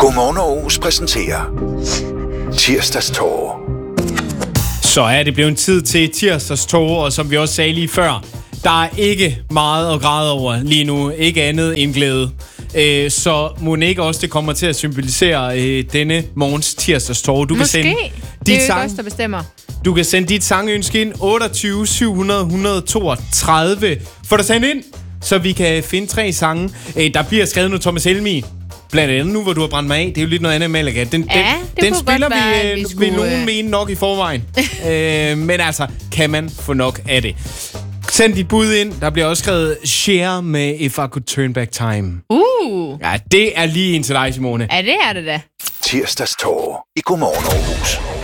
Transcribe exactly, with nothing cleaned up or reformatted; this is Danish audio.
Godmorgen Aarhus præsenterer Tirsdagstårer. Så er det blevet en tid til tirsdagstårer, og som vi også sagde lige før, der er ikke meget at græde over lige nu. Ikke andet end glæde. Øh, så må ikke også det kommer til at symbolisere øh, denne morgens tirsdagstårer. Du Måske. Kan sende det er jo sang, ikke os, der bestemmer. Du kan sende dit sangønske ind otteogtyve syv hundrede et hundrede toogtredive. Få dig sendt ind, så vi kan finde tre sange. Øh, der bliver skrevet noget Thomas Helmig. Blandt andet nu, hvor du har brændt mig af. Det er jo lidt noget andet, Malaga. Den, ja, den, den spiller godt være, vi, vi øh, skulle, vil nogen øh... mene nok i forvejen. øh, men altså, kan man få nok af det? Send dit bud ind. Der bliver også skrevet Share med If I Could Turn Back Time. Uh! Ja, det er lige en til dig, Simone. Ja, det er det da. Tirsdagstårer i Godmorgen Aarhus.